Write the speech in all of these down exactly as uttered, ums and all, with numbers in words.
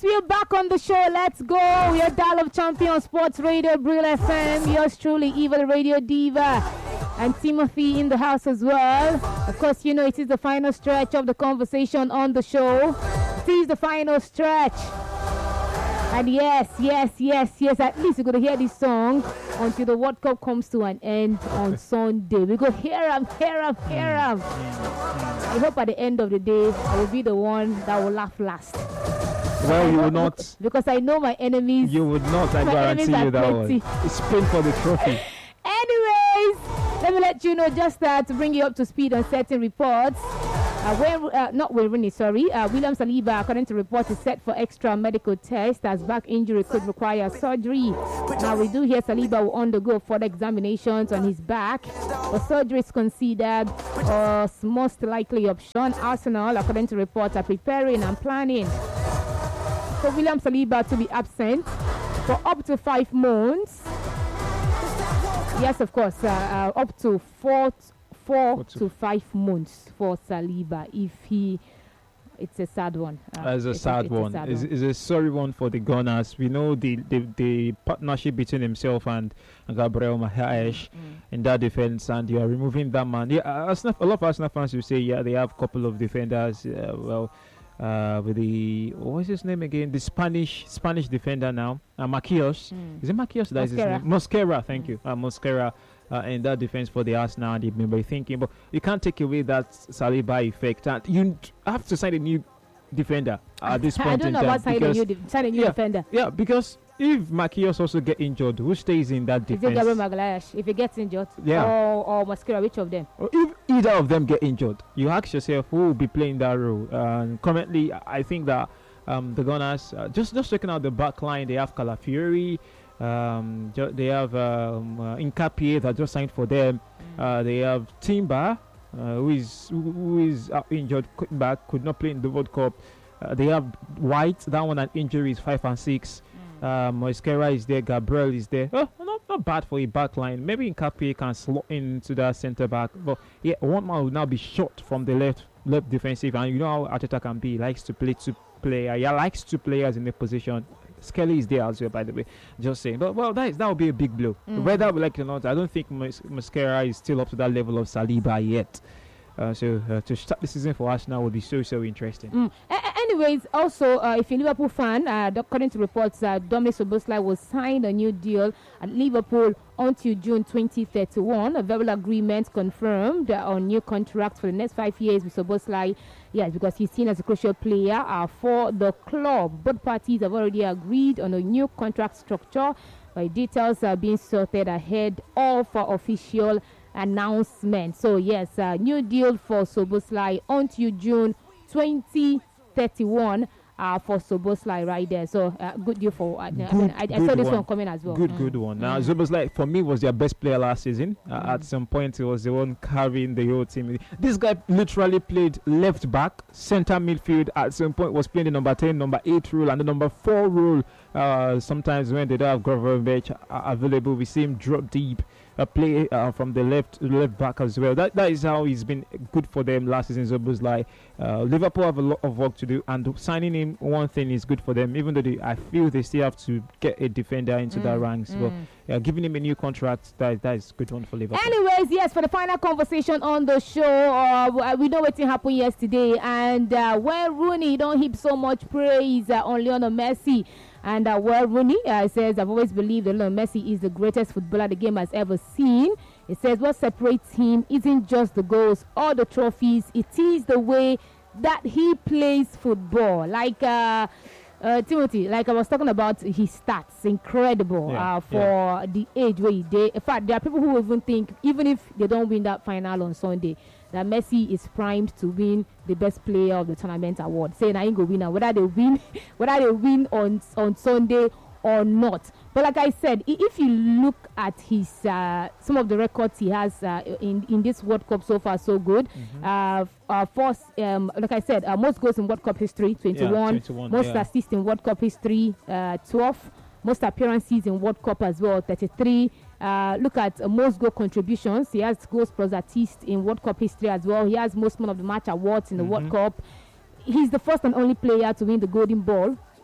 we're back on the show. Let's go. Your Dial of Champion Sports Radio, Brill F M. Yours truly, Evil Radio Diva. And Timothy in the house as well. Of course, you know it is the final stretch of the conversation on the show. It is the final stretch. And yes, yes, yes, yes, at least you're going to hear this song until the World Cup comes to an end on Sunday. We go hear them, hear them, hear them. I hope at the end of the day, I will be the one that will laugh last. Well, you will not. Because I know my enemies. You would not, I guarantee you that one. It's pain for the trophy. Anyways, let me let you know just uh, to bring you up to speed on certain reports. Uh, where, uh, not Wayne Rooney, sorry. Uh, William Saliba, according to reports, is set for extra medical test as back injury could require surgery. Now, we do hear Saliba will undergo further examinations on his back. But surgery is considered uh, most likely option. Arsenal, according to reports, are preparing and planning for William Saliba to be absent for up to five months. Yes, of course, uh, uh, up to four. Four to five months for Saliba if he. It's a sad one. Uh, That's a it's sad a, it's one. A sad it's, one. it's a sorry one for the Gunners. We know the the, the partnership between himself and, and Gabriel Magalhaes mm. in that defense, and you are removing that man. Yeah, Arsenal, a lot of Arsenal fans will say, yeah, they have a couple of defenders. Uh, well, uh, with the what's his name again? The Spanish Spanish defender now, uh, Marquinhos. Mm. Is it Marquinhos? That is his name. Mosquera. Thank mm. you, uh, Mosquera. Uh, in that defense for the Arsenal, and they may be thinking, but you can't take away that Saliba effect. And you have to sign a new defender at this point in time. I don't know about signing a new, de- sign a new yeah, defender. Yeah, because if Marquinhos also get injured, who stays in that defense? Is it Gabriel Magalhaes? If he gets injured, yeah, or, or Mosquera, which of them? Or if either of them get injured, you ask yourself who will be playing that role. And currently, I think that um, the Gunners, uh, just just checking out the back line, they have Calafiori. Um, ju- they have um, uh, Nkapie that just signed for them. Mm. Uh, they have Timber, uh, who is who, who is uh, injured, back, could not play in the World Cup. Uh, they have White, that one an injury is five and six. Mm. Uh, Mosquera is there, Gabriel is there. Oh, not not bad for a back line. Maybe Nkapie can slot into that centre back, but yeah, one man will now be shot from the left left defensive, and you know how Arteta can be. He likes to play two players. He likes two players in the position. Skelly is there as well, by the way. Just saying. But, well, that, is, that would be a big blow. Mm. Whether we like it or not, I don't think Mus- Mosquera is still up to that level of Saliba yet. Uh, so uh, to start the season for Arsenal would be so, so interesting. Mm. A- anyways, also, uh, if you're a Liverpool fan, uh, according to reports, uh, Dominic Szoboszlai will sign a new deal at Liverpool until June twenty thirty-one. A verbal agreement confirmed uh, on new contract for the next five years with Szoboszlai. Yes, because he's seen as a crucial player uh, for the club. Both parties have already agreed on a new contract structure, where details are being sorted ahead of uh, official announcement. So yes, uh, new deal for Szoboszlai until June twenty thirty-one. Uh, for Szoboszlai right there. So, uh, good deal for... Uh, good, I, mean, I, I saw this one. one coming as well. Good, mm. good one. Now, mm. Szoboszlai, for me, was their best player last season. Uh, mm. At some point, he was the one carrying the whole team. This guy literally played left back, center midfield. At some point, was playing the number ten, number eight role, and the number four role. Uh, sometimes when they don't have Gravenberch uh, available, we see him drop deep. Uh, play uh, from the left left back as well. That that is how he's been good for them last season. Szoboszlai. Uh, Liverpool have a lot of work to do, and signing him one thing is good for them. Even though they, I feel they still have to get a defender into mm, that ranks. Mm. But uh, giving him a new contract, that that is good one for Liverpool. Anyways, yes, for the final conversation on the show, uh, we know what happened yesterday, and uh, when Rooney don't heap so much praise uh, on Lionel Messi. And uh, well, Rooney uh, says, I've always believed that Lionel Messi is the greatest footballer the game has ever seen. It says what separates him isn't just the goals or the trophies. It is the way that he plays football. Like uh, uh, Timothy, like I was talking about his stats, incredible yeah, uh, for yeah. the age where he did. In fact, there are people who even think, even if they don't win that final on Sunday, that Messi is primed to win the best player of the tournament award. Saying I ain't go winner, whether they win, whether they win on on Sunday or not. But like I said, if you look at his uh, some of the records he has uh, in in this World Cup so far, so good. Mm-hmm. Uh, uh, first, um, like I said, uh, most goals in World Cup history, twenty-one. Yeah, twenty-one most yeah. assists in World Cup history, uh, twelve. Most appearances in World Cup as well, thirty-three. Uh, look at uh, most goal contributions. He has goals plus assists in World Cup history as well. He has most man of the match awards in the mm-hmm. World Cup. He's the first and only player to win the Golden Ball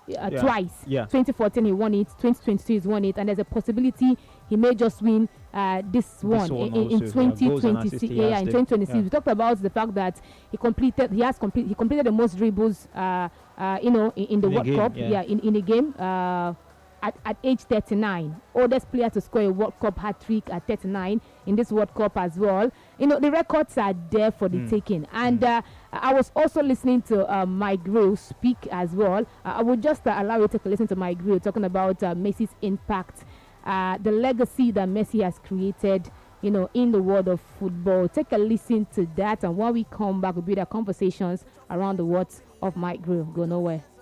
uh, yeah. twice. Yeah. twenty fourteen he won it, twenty twenty-two he's won it, and there's a possibility he may just win uh, this, one, one in, in, in also, twenty twenty-six. yeah, Yeah, in twenty twenty-six. yeah. We talked about the fact that he completed, he has complete, he completed the most dribbles, uh, uh, you know, in, in the In a World game, Cup. yeah. Yeah, in, in a game. Uh, At, at age thirty-nine, oldest player to score a World Cup hat trick at thirty-nine in this World Cup as well. You know, the records are there for the Mm. taking. And Mm. uh, I was also listening to uh, Mike Grill speak as well. Uh, I would just uh, allow you to take a listen to Mike Grill talking about uh, Messi's impact, uh, the legacy that Messi has created, you know, in the world of football. Take a listen to that, and when we come back, we'll be the conversations around the words of Mike Grill. Go nowhere.